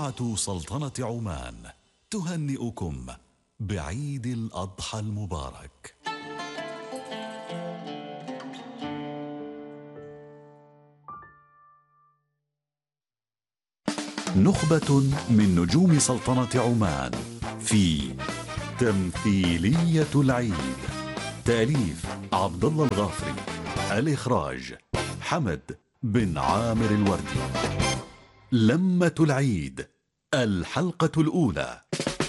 إذاعة سلطنة عمان تهنئكم بعيد الأضحى المبارك. نخبة من نجوم سلطنة عمان في تمثيلية العيد. تأليف عبد الله الغافري، الإخراج حمد بن عامر الوردي. لمة العيد، الحلقة الأولى.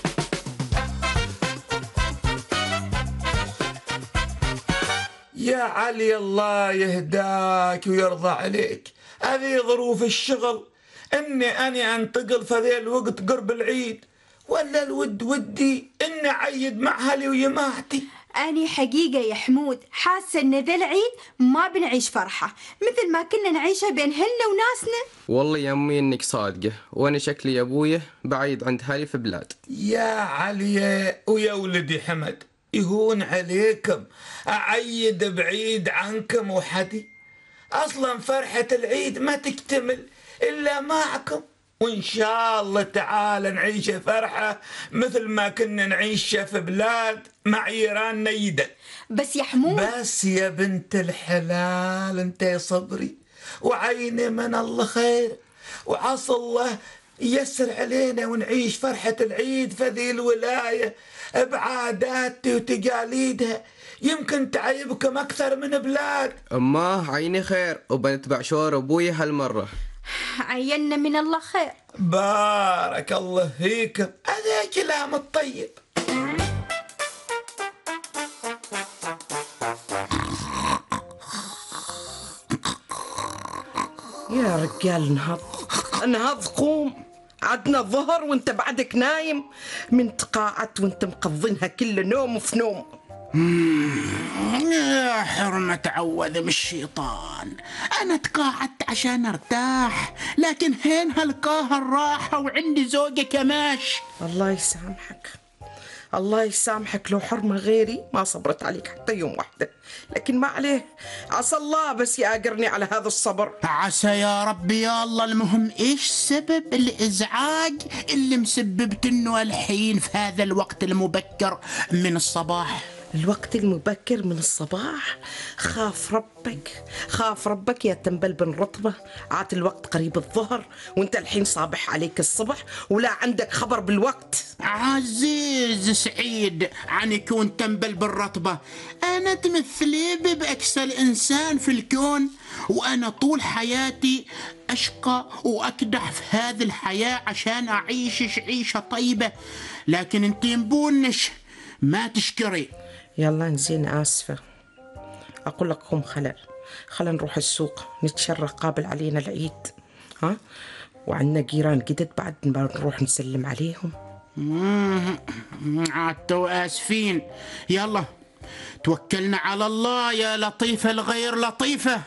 يا علي الله يهداك ويرضى عليك، هذه ظروف الشغل أني أنتقل في ذي الوقت قرب العيد، ولا الود ودي إني أعيد مع أهلي ويماتي. أنا حقيقة يا حمود حاسة إن ذا العيد ما بنعيش فرحة مثل ما كنا نعيشها بين هلنا وناسنا. والله يا أمي إنك صادقة، وأنا شكلي يا أبويا بعيد عند هالي في بلاد. يا علي ويا ولدي حمد، يهون عليكم أعيد بعيد عنكم وحدي. أصلا فرحة العيد ما تكتمل إلا معكم، وإن شاء الله تعالى نعيش فرحة مثل ما كنا نعيش في بلاد مع إيران نيدة. بس يا حمود، بس يا بنت الحلال انت يا صبري، وعيني من الله خير، وعسى الله ييسر علينا ونعيش فرحة العيد في ذي الولاية بعاداتها وتقاليدها، يمكن تعيبكم أكثر من بلاد. أما عيني خير وبنتبع شور أبويا هالمرة. عينا من الله خير. بارك الله فيكم، هذا كلام الطيب. يا رجال انهض قوم، عدنا الظهر وانت بعدك نايم، من تقاعدت وانت مقضينها كل نوم في نوم. يا حرمة تعوذ من الشيطان، أنا تقاعدت عشان أرتاح، لكن هين هالقاهر راحة وعندي زوجة كماش. الله يسامحك، الله يسامحك، لو حرمة غيري ما صبرت عليك حتى يوم واحدة، لكن ما عليه، عسى الله بس يأجرني على هذا الصبر. عسى يا ربي يا الله. المهم إيش سبب الإزعاج اللي مسببت إنه الحين في هذا الوقت المبكر من الصباح؟ الوقت المبكر من الصباح؟ خاف ربك، خاف ربك يا تنبل بن رطبة، عاد الوقت قريب الظهر وانت الحين صابح عليك الصبح ولا عندك خبر بالوقت. عزيز سعيد عن يكون تنبل بالرطبة، أنا تمثلي بأكسل إنسان في الكون، وأنا طول حياتي أشقى وأكدح في هذه الحياة عشان أعيش عيشة طيبة، لكن انت ينبونش ما تشكري. يلا نزين، آسفة، أقول لك قوم، خلا نروح السوق نتشرى قابل علينا العيد، ها، وعندنا جيران جدد بعد ما نروح نسلم عليهم. عادتوا آسفين، يلا توكلنا على الله يا لطيفة الغير لطيفة.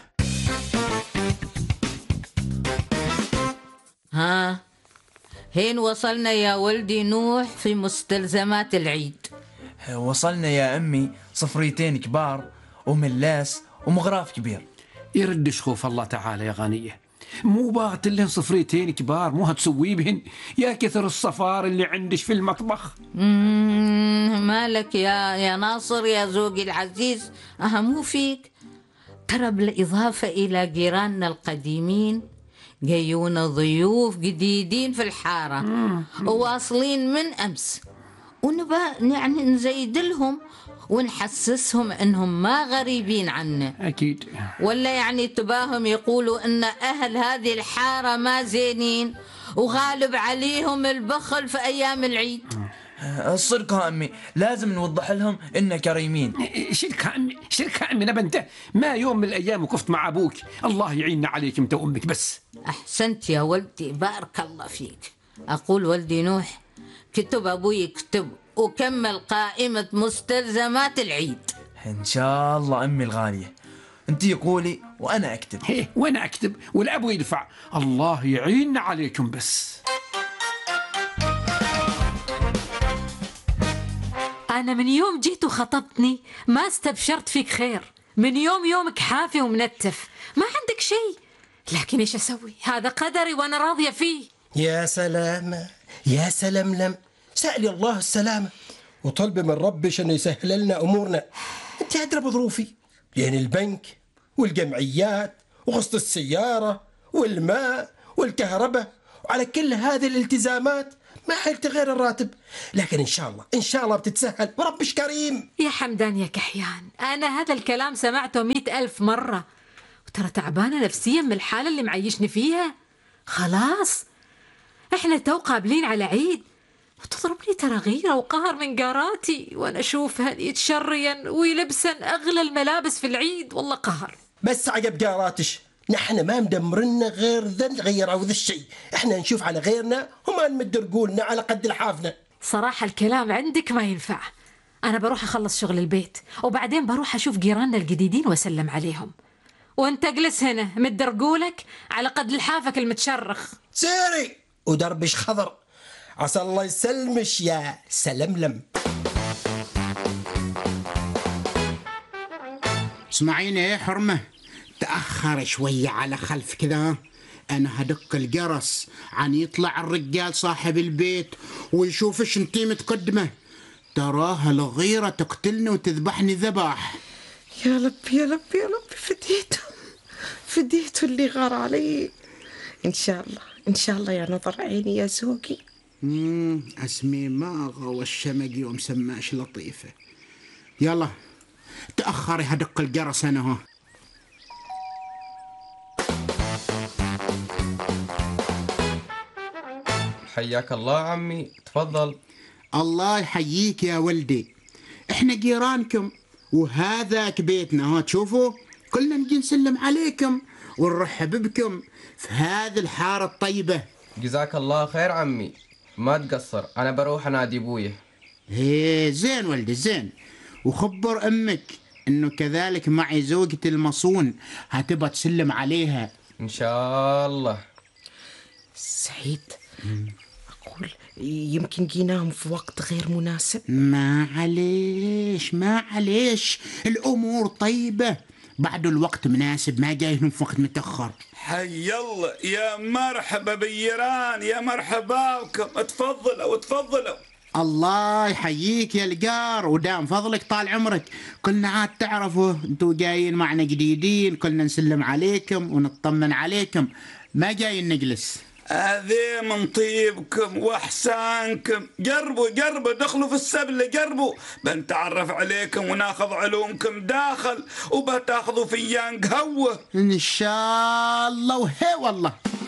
ها، هين وصلنا يا ولدي نوح في مستلزمات العيد؟ وصلنا يا أمي صفريتين كبار وملاس ومغراف كبير. يردش خوف الله تعالى يا غنية، مو باغت لهن صفريتين كبار مو هتسوي بهن، يا كثر الصفار اللي عندش في المطبخ. مالك يا ناصر يا زوجي العزيز، أهمو فيك، ترى بالإضافة إلى جيراننا القديمين جايونا ضيوف جديدين في الحارة وواصلين من أمس، ونبى يعني نزيد لهم ونحسسهم انهم ما غريبين عنا. اكيد. ولا يعني تباهم يقولوا ان اهل هذه الحارة ما زينين وغالب عليهم البخل في ايام العيد. الصدق يا أمي، لازم نوضح لهم إن كريمين. شركة أمي نبنته، ما يوم من الأيام وقفت مع أبوك، الله يعيننا عليك أنت وأمك بس. أحسنت يا ولدي، بارك الله فيك. أقول ولدي نوح، كتب أبوي يكتب وكمل قائمة مستلزمات العيد. إن شاء الله أمي الغالية، أنت قولي وأنا أكتب. وأنا أكتب والأبو يدفع، الله يعيننا عليكم بس. أنا من يوم جيت وخطبتني ما استبشرت فيك خير، من يومك حافي ومنتف، ما عندك شيء، لكن إيش أسوي؟ هذا قدري وأنا راضية فيه. يا سلامة يا سلملم، سألي الله السلامة وطلبي من ربي أن يسهل لنا أمورنا. أنت أدرى بظروفي، يعني البنك والجمعيات وقسط السيارة والماء والكهرباء، وعلى كل هذه الالتزامات ما حلت غير الراتب. لكن إن شاء الله بتتسهل وربش كريم. يا حمدان يا كحيان، أنا هذا الكلام سمعته 100,000 مرة، وترى تعبانة نفسيا من الحالة اللي معيشني فيها. خلاص إحنا تو قابلين على عيد، وتضربني ترى غيرة وقهر من قاراتي، وأنا أشوفها يتشرين ويلبسن أغلى الملابس في العيد. والله قهر. بس عقب قاراتش، نحن ما مدمرنا غير ذا الغير أو ذا الشيء، إحنا نشوف على غيرنا وما نمد رجولنا على قد لحافنا. صراحة الكلام عندك ما ينفع. أنا بروح أخلص شغل البيت، وبعدين بروح أشوف جيراننا الجديدين وأسلم عليهم، وأنت اجلس هنا مد رجولك على قد لحافك المتشرخ. سيري ودربش خضر، عسى الله يسلمش يا سلملم. اسمعيني يا حرمة، تأخر شوية على خلف كذا، أنا هدق الجرس عن يطلع الرجال صاحب البيت ويشوف إيش انتي متقدمة. تراها الغيرة تقتلني وتذبحني ذبح. يا لب يا لب يا لب، فديته اللي غار علي. إن شاء الله يا نظر عيني يا زوجي. اسمي ماغا والشمقي ومسماش لطيفة. يلا تأخري هدق الجرس أنا هو. حياك الله عمي، تفضل. الله يحييك يا ولدي، احنا جيرانكم وهذاك بيتنا، ها تشوفوا كلنا نجي نسلم عليكم ونرحب بكم في هذه الحارة الطيبة. جزاك الله خير عمي، ما تقصر، أنا بروح أنادي أبويا. زين ولدي زين، وخبر أمك إنه كذلك معي زوجتي المصون هتبقى تسلم عليها إن شاء الله. سعيد، أقول يمكن جيناهم في وقت غير مناسب. ما عليش، الأمور طيبة، بعد الوقت مناسب، ما جايهم في وقت متأخر. حي الله، يا مرحبا بالجيران، يا مرحبا بكم، تفضلوا. الله يحييك يا الجار، ودام فضلك طال عمرك. كلنا عاد تعرفوا انتوا جايين معنا جديدين، كلنا نسلم عليكم ونطمن عليكم، ما جايين نجلس. هذه من طيبكم واحسانكم. جربوا دخلوا في السبل، جربوا بنتعرف عليكم وناخذ علومكم داخل، وبتاخذوا فيان قهوة ان شاء الله. وهي والله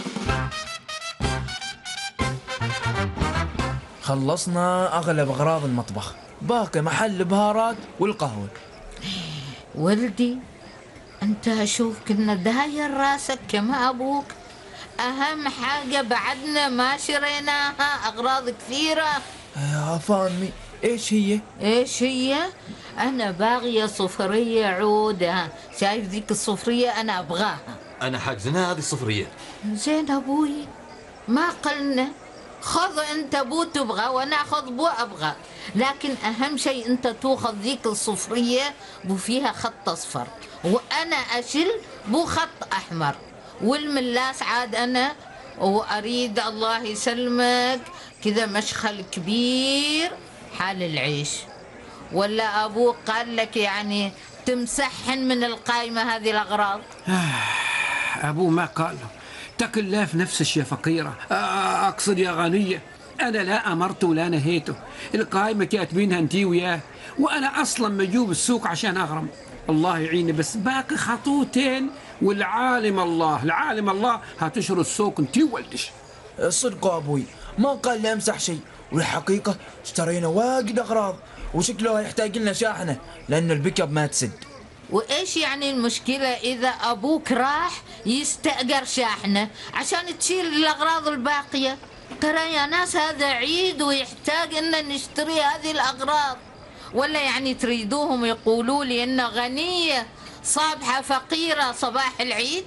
خلصنا أغلب أغراض المطبخ، باقي محل البهارات والقهوة. ولدي أنت أشوف كنا داير راسك كما أبوك. أهم حاجة بعدنا ما شريناها، أغراض كثيرة. يا فامي إيش هي؟ أنا باغية صفرية عودة. شايف ذيك الصفرية أنا أبغاها. أنا حاجزنا هذه الصفرية. زين أبوي، ما قلنا خذ أنت بو تبغى وأنا أخذ بو أبغى، لكن أهم شيء أنت تأخذ ذيك الصفرية بو فيها خط أصفر، وأنا أشل بو خط أحمر، والملاس عاد أنا، وأريد الله يسلمك كذا مشخل كبير حال العيش. ولا أبوك قال لك يعني تمسحن من القائمة هذه الأغراض؟ أبوه ما قال له تكلف نفسك يا فقيرة، أقصد يا غنية. أنا لا أمرته ولا نهيته، القائمة كاتبينها أنتي وياه، وأنا أصلا مجوب السوق عشان أغرم. الله يعيني، بس باقي خطوتين والعالم الله هتشروا السوق أنتي وولدش. صدق أبوي ما قال لي أمسح شيء، والحقيقة اشترينا واجد أغراض، وشكله يحتاج لنا شاحنة لأن البيك اب ما تسد. وإيش يعني المشكلة إذا أبوك راح يستأجر شاحنة عشان تشيل الأغراض الباقية؟ ترى يا ناس هذا عيد ويحتاج إن نشتري هذه الأغراض. ولا يعني تريدوهم يقولوا لي إن غنية صابحة فقيرة صباح العيد؟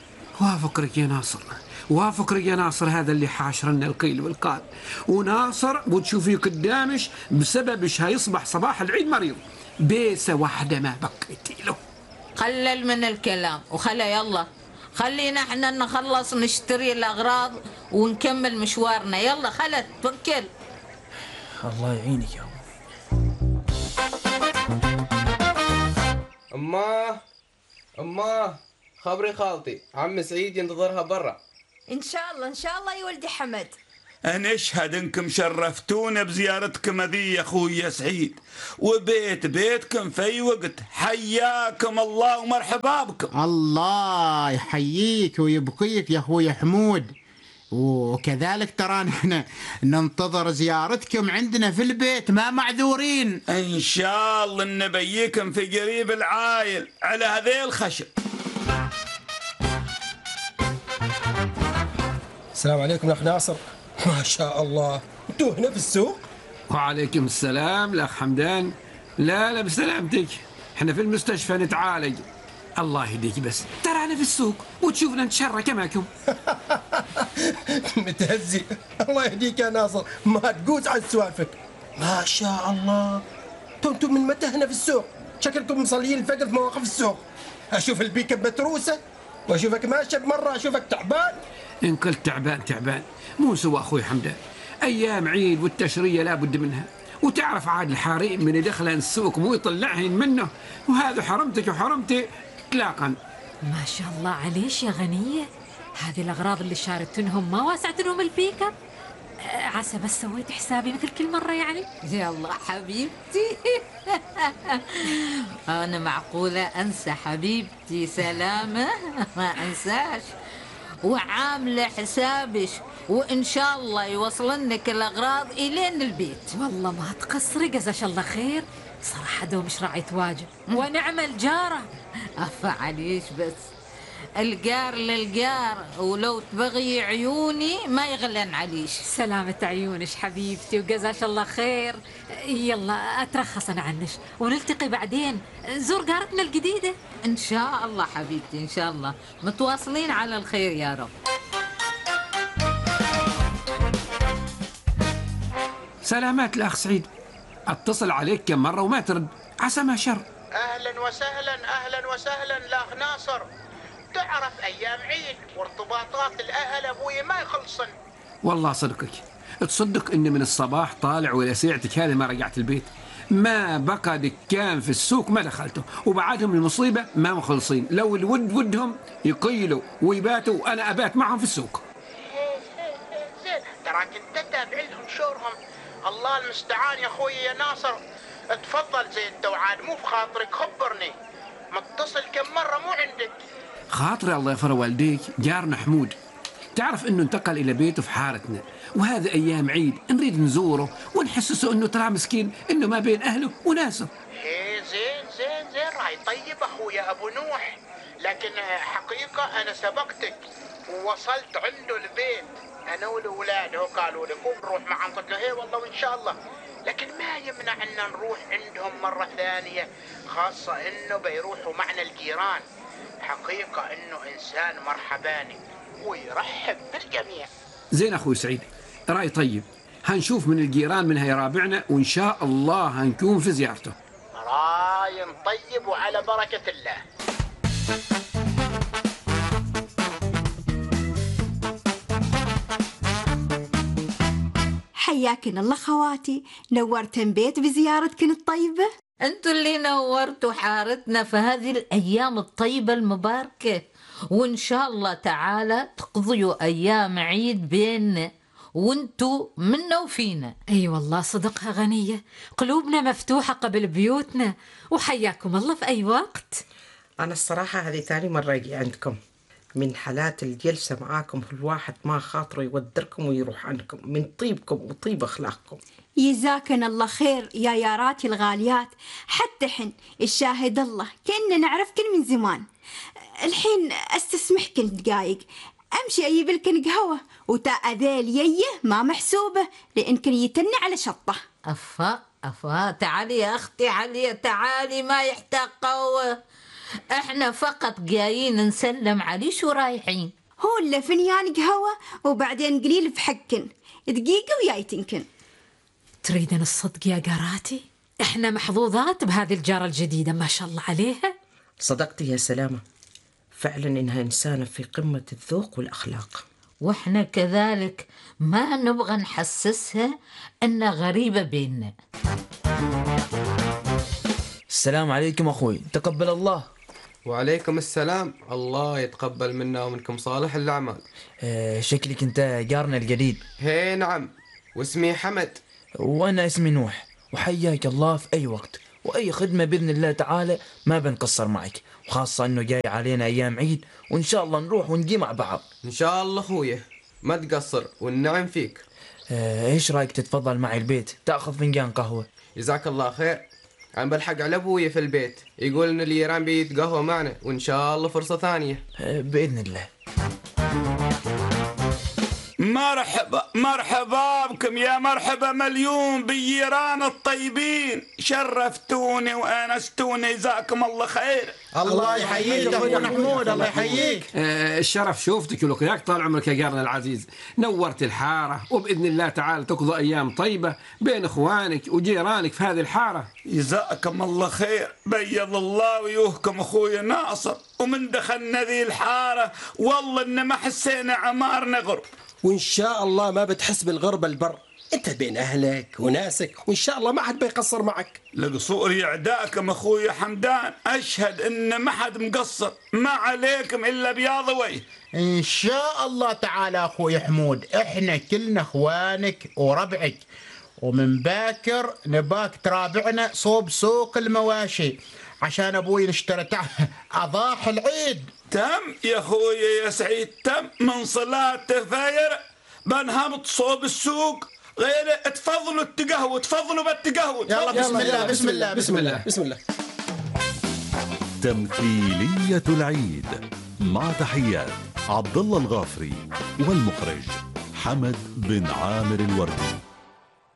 وافقرك يا ناصر، هذا اللي حاشرنا القيل والقال، وناصر بتشوفيه قدامش بسببش هيصبح صباح العيد مريض، بيسة واحدة ما بقيتي له. قلل من الكلام وخلى يلا خلينا احنا نخلص نشتري الأغراض ونكمل مشوارنا. يلا خلت توكل. الله يعينك يا أماه خبري خالتي عم سعيد ينتظرها برا. إن شاء الله يا ولدي حمد. أنا أشهد إنكم شرفتونا بزيارتكم هذه يا أخوي يا سعيد، بيتكم في أي وقت. حياكم الله ومرحبا بكم. الله يحييك ويبقيك يا أخوي حمود، وكذلك ترى نحن ننتظر زيارتكم عندنا في البيت، ما معذورين. إن شاء الله نبيكم في قريب العايل على هذه الخشب. السلام عليكم يا أخ ناصر. ما شاء الله، انتوا هنا في السوق؟ وعليكم السلام الأخ حمدان. لا بسلامتك، احنا في المستشفى نتعالج. الله يهديك، بس ترانا في السوق وتشوفنا نتشرى كماكم. متهزي. الله يهديك يا ناصر، ما تقوس على سوالفك. ما شاء الله، انتم من متى هنا في السوق؟ شكلكم مصليين الفجر في مواقف السوق. اشوف البيكة متروسة واشوفك ماشي بمرة اشوفك تعبان. إن قلت تعبان مو سوى أخوي حمدان. أيام عيد والتشرية لا بد منها، وتعرف عاد الحريم من يدخلن السوق مو يطلعهن منه، وهذا حرمتك وحرمتي إطلاقا. ما شاء الله عليش يا غنية، هذه الأغراض اللي شاركتنهم ما واسعتنهم البيك اب. عسى بس سويت حسابي مثل كل مرة يعني. يلا حبيبتي. أنا معقولة أنسى حبيبتي سلامة؟ ما أنساش، وعاملة حسابش، وإن شاء الله يوصلنك الأغراض إلين البيت. والله ما تقصري، جزاش الله خير. صراحة دو مش راعية واجب ونعم الجارة. أفا عليش، بس الجار للجار، ولو تبغي عيوني ما يغلن عليش. سلامة عيونش حبيبتي وجزاش الله خير. يلا أترخص أنا عنش ونلتقي بعدين. زور جارتنا الجديدة. إن شاء الله حبيبتي، إن شاء الله متواصلين على الخير يا رب. سلامات الأخ سعيد، أتصل عليك كم مرة وما ترد، عسى ما شر. أهلا وسهلا الأخ ناصر. تعرف أيام عيد وارتباطات الأهل أبوي ما يخلصن. والله صدقك، تصدق إني من الصباح طالع ولا ساعتك هذه ما رجعت البيت. ما بقى دكان في السوق ما دخلته، وبعدهم المصيبة ما مخلصين. لو الود ودهم يقيلوا ويباتوا وأنا أبات معهم في السوق. زين، تراك انت تتابع لهم شورهم. الله المستعان يا أخوي يا ناصر. تفضل زين توعاد، مو بخاطرك خبرني. متصل كم مرة مو عندك. خاطري الله يغفر والديك جارنا حمود، تعرف انه انتقل الى بيته في حارتنا، وهذا ايام عيد نريد نزوره ونحسسه انه ترى مسكين انه ما بين اهله وناسه. زين راي طيب اخويا ابو نوح، لكن حقيقة انا سبقتك ووصلت عنده البيت انا والاولاد. هو قالوا لي قوم نروح معهم، قلت له هي والله وان شاء الله، لكن ما يمنع ان نروح عندهم مرة ثانية، خاصة انه بيروحوا معنا الجيران. حقيقة انه انسان مرحباني ويرحب بالجميع. زين اخوي سعيد، راي طيب، هنشوف من الجيران منها يرابعنا، وان شاء الله هنكون في زيارته. راي طيب وعلى بركة الله. حياكن الله خواتي، نورتن بيت بزيارتكن الطيبة. انتوا اللي نورتوا حارتنا في هذه الأيام الطيبة المباركة، وإن شاء الله تعالى تقضيوا أيام عيد بيننا وانتوا منا وفينا. اي والله صدقها غنية، قلوبنا مفتوحة قبل بيوتنا، وحياكم الله في أي وقت. أنا الصراحة هذه ثاني مرة أجي عندكم. من حالات الجلسة معاكم الواحد ما خاطره يودركم ويروح عنكم من طيبكم وطيب أخلاقكم. يجزاكن الله خير يا ياراتي الغاليات، حتى حن الشاهد الله كأننا نعرفكن من زمان. الحين استسمحكن دقايق امشي اجيب لكن قهوه، وتا ذيل ييه ما محسوبه لانكن يتني على شطه. افا تعالي يا اختي عليا، تعالي ما يحتاج قهوه، احنا فقط جايين نسلم عليش ورايحين. هو اللي فنيان قهوه وبعدين قليل بحقكن دقيقه ويايتنكن. تريدن الصدق يا قراتي؟ احنا محظوظات بهذه الجارة الجديدة ما شاء الله عليها. صدقتي يا سلامة، فعلا إنها إنسانة في قمة الذوق والأخلاق. واحنا كذلك ما نبغى نحسسها انها غريبة بيننا. السلام عليكم أخوي، تقبل الله. وعليكم السلام، الله يتقبل منا ومنكم صالح الأعمال. شكلك أنت جارنا الجديد. هي نعم، واسمي حمد. وأنا اسمي نوح، وحياك الله في أي وقت وأي خدمة بإذن الله تعالى ما بنقصر معك، وخاصة أنه جاي علينا أيام عيد وإن شاء الله نروح ونجي مع بعض. إن شاء الله أخويا، ما تقصر والنعم فيك. إيش رأيك تتفضل معي البيت تأخذ فنجان قهوة؟ جزاك الله خير. عم بلحق على أبويا في البيت، يقول إن اليران بيتقهوى معنا، وإن شاء الله فرصة ثانية. بإذن الله. مرحبا بكم، يا مرحبا مليون بالجيران الطيبين، شرفتوني وانستوني، جزاكم الله خير. الله يحييك أخوي محمود، الله يحييك. الشرف شوفتك ولقياك طال عمرك يا جارنا العزيز، نورت الحارة، وبإذن الله تعالى تقضي أيام طيبة بين إخوانك وجيرانك في هذه الحارة. جزاكم الله خير، بيض الله وجوهكم أخوي ناصر. ومن دخلنا ذي الحارة والله إن ما حسينا عمار نغرب، وإن شاء الله ما بتحس بالغربة البر، أنت بين أهلك وناسك، وإن شاء الله ما حد بيقصر معك. القصور يعداكم أخوي حمدان، أشهد إن ما حد مقصر، ما عليكم إلا بياض وجه. إن شاء الله تعالى أخوي حمود، إحنا كلنا إخوانك وربعك، ومن باكر نباك ترابعنا صوب سوق المواشي عشان أبوي نشتري أضاحي العيد. تم يا أخوي يا سعيد، تم. من صلاة فاير بنهبط صوب السوق، غير تفضلوا التقهوى، تفضلوا بالتقهوى. يلا بسم الله بسم الله بسم الله بسم الله. تمثيلية العيد مع تحيات عبد الله الغافري، والمخرج حمد بن عامر الوردي.